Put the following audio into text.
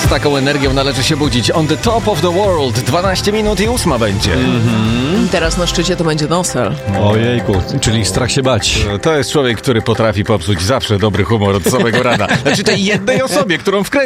Z taką energią należy się budzić. On the top of the world. 12 minut i 8 będzie. Teraz na szczycie to będzie Nosel. Ojejku, czyli strach się bać. To jest człowiek, który potrafi popsuć zawsze dobry humor od samego rana. Znaczy tej jednej osobie, którą wkręci.